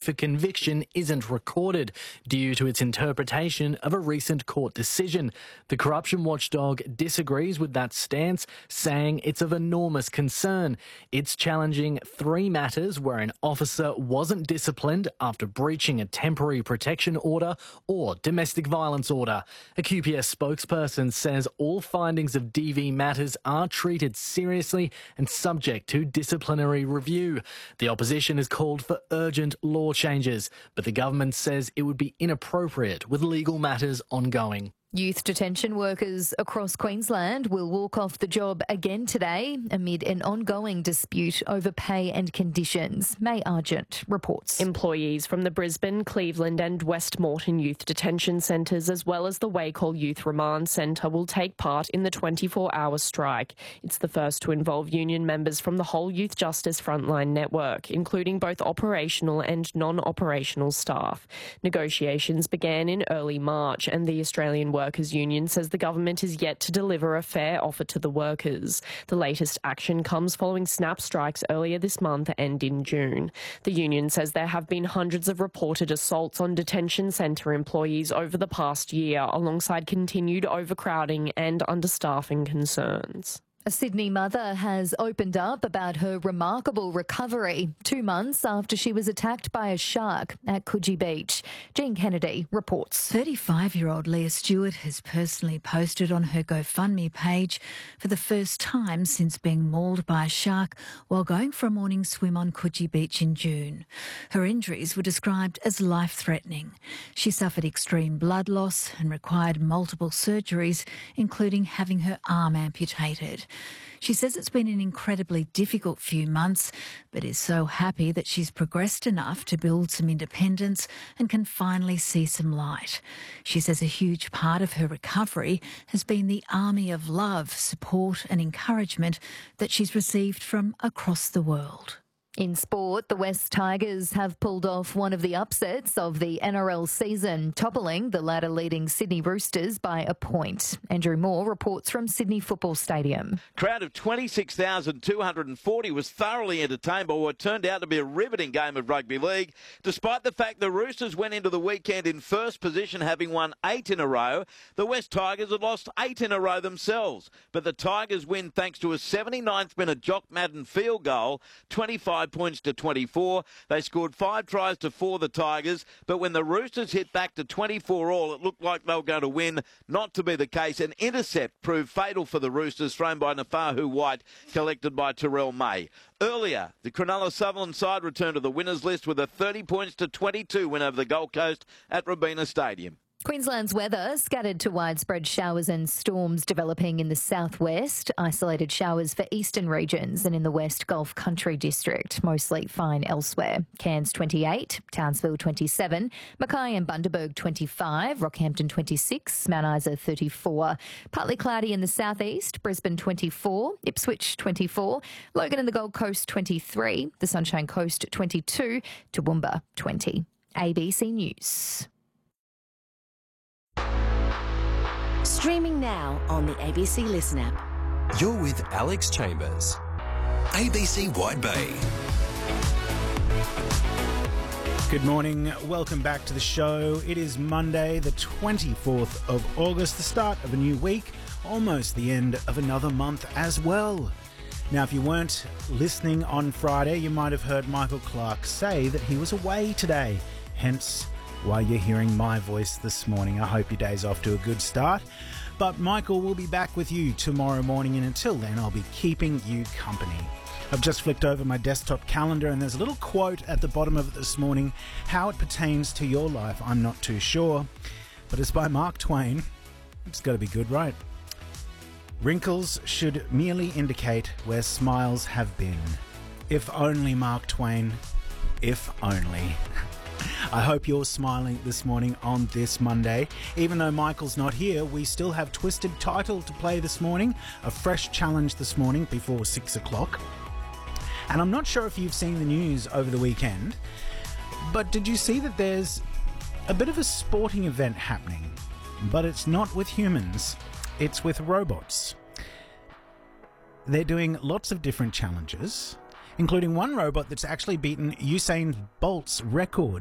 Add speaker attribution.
Speaker 1: for conviction isn't recorded due to its interpretation of a recent court decision. The corruption watchdog disagrees with that stance, saying it's of enormous concern. It's challenging 3 matters where an officer wasn't disciplined after breaching a temporary protection order or domestic violence order. A QPS spokesperson says all findings of DV matters are treated seriously and subject to disciplinary review. The opposition has called for urgent law changes, but the government says it would be inappropriate with legal matters ongoing.
Speaker 2: Youth detention workers across Queensland will walk off the job again today amid an ongoing dispute over pay and conditions. May Argent reports.
Speaker 3: Employees from the Brisbane, Cleveland and West Moreton youth detention centres, as well as the Wacol Youth Remand Centre, will take part in the 24-hour strike. It's the first to involve union members from the whole Youth Justice Frontline network, including both operational and non-operational staff. Negotiations began in early March, and the Australian Workers Union says the government is yet to deliver a fair offer to the workers. The latest action comes following snap strikes earlier this month and in June. The union says there have been hundreds of reported assaults on detention centre employees over the past year, alongside continued overcrowding and understaffing concerns.
Speaker 2: A Sydney mother has opened up about her remarkable recovery 2 months after she was attacked by a shark at Coogee Beach. Jean Kennedy reports.
Speaker 4: 35-year-old Leah Stewart has personally posted on her GoFundMe page for the first time since being mauled by a shark while going for a morning swim on Coogee Beach in June. Her injuries were described as life-threatening. She suffered extreme blood loss and required multiple surgeries, including having her arm amputated. She says it's been an incredibly difficult few months, but is so happy that she's progressed enough to build some independence and can finally see some light. She says a huge part of her recovery has been the army of love, support and encouragement that she's received from across the world.
Speaker 2: In sport, the West Tigers have pulled off one of the upsets of the NRL season, toppling the ladder-leading Sydney Roosters by a point. Andrew Moore reports from Sydney Football Stadium.
Speaker 5: Crowd of 26,240 was thoroughly entertained by what turned out to be a riveting game of rugby league. Despite the fact the Roosters went into the weekend in first position, having won 8 in a row, the West Tigers had lost 8 in a row themselves. But the Tigers win thanks to a 79th minute Jock Madden field goal, 25 points to 24. They scored 5 tries to 4, the Tigers, but when the Roosters hit back to 24 all, it looked like they were going to win. Not to be the case. An intercept proved fatal for the Roosters, thrown by Nafahu White, collected by Terrell May. Earlier, the Cronulla Sutherland side returned to the winners list with a 30 points to 22 win over the Gold Coast at Robina Stadium.
Speaker 2: Queensland's weather scattered to widespread showers and storms developing in the southwest. Isolated showers for eastern regions and in the West Gulf Country District. Mostly fine elsewhere. Cairns 28, Townsville 27, Mackay and Bundaberg 25, Rockhampton 26, Mount Isa 34. Partly cloudy in the southeast, Brisbane 24, Ipswich 24, Logan and the Gold Coast 23, the Sunshine Coast 22, Toowoomba 20. ABC News.
Speaker 6: Streaming now on the ABC Listen app.
Speaker 7: You're with Alex Chambers. ABC White Bay.
Speaker 8: Good morning. Welcome back to the show. It is Monday, the 24th of August, the start of a new week, almost the end of another month as well. Now, if you weren't listening on Friday, you might have heard Michael Clark say that he was away today, hence why you're hearing my voice this morning. I hope your day's off to a good start. But Michael will be back with you tomorrow morning, and until then, I'll be keeping you company. I've just flicked over my desktop calendar, and there's a little quote at the bottom of it this morning. How it pertains to your life, I'm not too sure. But it's by Mark Twain. It's got to be good, right? Wrinkles should merely indicate where smiles have been. If only, Mark Twain. If only. I hope you're smiling this morning on this Monday. Even though Michael's not here, we still have Twisted Title to play this morning, a fresh challenge this morning before 6 o'clock. And I'm not sure if you've seen the news over the weekend, but did you see that there's a bit of a sporting event happening? But it's not with humans, it's with robots. They're doing lots of different challenges, including one robot that's actually beaten Usain Bolt's record